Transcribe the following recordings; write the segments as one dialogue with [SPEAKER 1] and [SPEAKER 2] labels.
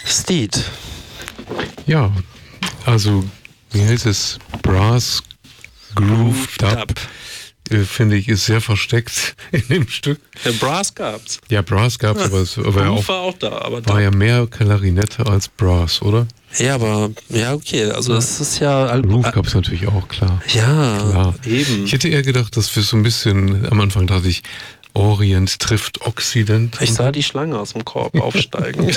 [SPEAKER 1] Steed.
[SPEAKER 2] Ja, also, wie heißt es? Brass Groove Dub. Finde ich, ist sehr versteckt in dem Stück.
[SPEAKER 1] Der Brass gab's.
[SPEAKER 2] Ja, Brass gab's, aber es war ja
[SPEAKER 1] auch da. Aber
[SPEAKER 2] war ja mehr Klarinette als Brass, oder?
[SPEAKER 1] Ja, aber, ja, okay, also das ist ja...
[SPEAKER 2] Groove gab's natürlich auch, klar.
[SPEAKER 1] Ja,
[SPEAKER 2] klar.
[SPEAKER 1] Eben.
[SPEAKER 2] Ich hätte eher gedacht, dass wir so ein bisschen, am Anfang dachte ich, Orient trifft Occident.
[SPEAKER 1] Ich sah die Schlange aus dem Korb aufsteigen.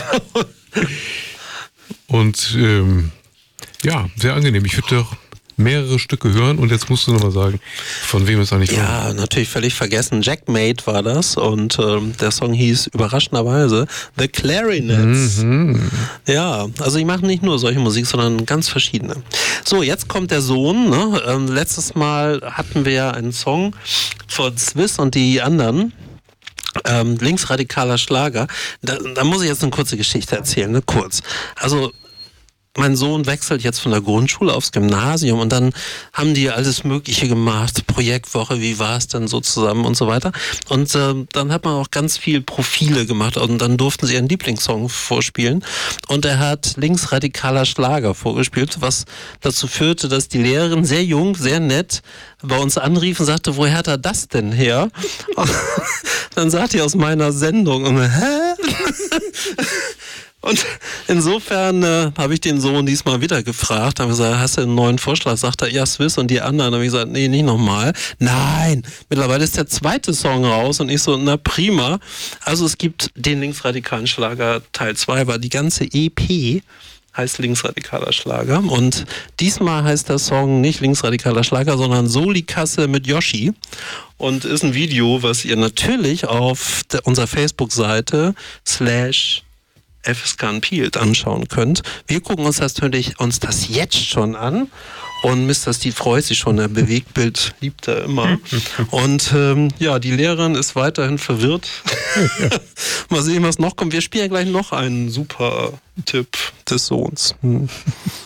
[SPEAKER 2] Und ja, sehr angenehm. Ich würde doch mehrere Stücke hören und jetzt musst du nochmal sagen, von wem es eigentlich war.
[SPEAKER 1] Ja, natürlich völlig vergessen. Jack Mate war das und der Song hieß überraschenderweise The Clarinets. Ja, also ich mache nicht nur solche Musik, sondern ganz verschiedene. So, jetzt kommt der Sohn. Ne? Letztes Mal hatten wir ja einen Song von Swiss und die anderen. Linksradikaler Schlager. Da muss ich jetzt eine kurze Geschichte erzählen, ne? Kurz. Also mein Sohn wechselt jetzt von der Grundschule aufs Gymnasium und dann haben die alles Mögliche gemacht, Projektwoche, wie war es denn so zusammen und so weiter. Und dann hat man auch ganz viel Profile gemacht und dann durften sie ihren Lieblingssong vorspielen und er hat linksradikaler Schlager vorgespielt, was dazu führte, dass die Lehrerin sehr jung, sehr nett bei uns anrief und sagte, woher hat er das denn her? Dann sagt die aus meiner Sendung und hä? Und insofern habe ich den Sohn diesmal wieder gefragt, habe gesagt, hast du einen neuen Vorschlag? Sagt er, ja, Swiss und die anderen. Habe ich gesagt, nee, nicht nochmal. Nein, mittlerweile ist der zweite Song raus und ich so, na prima. Also es gibt den linksradikalen Schlager Teil 2, aber die ganze EP heißt linksradikaler Schlager und diesmal heißt der Song nicht linksradikaler Schlager, sondern Solikasse mit Yoshi und ist ein Video, was ihr natürlich auf unserer Facebook-Seite /FSK Unpeeled anschauen könnt. Wir gucken uns das natürlich jetzt schon an und Mr. Steve freut sich schon, der Bewegtbild liebt er immer. Und ja, die Lehrerin ist weiterhin verwirrt. Mal sehen, was noch kommt. Wir spielen gleich noch einen super Tipp des Sohns.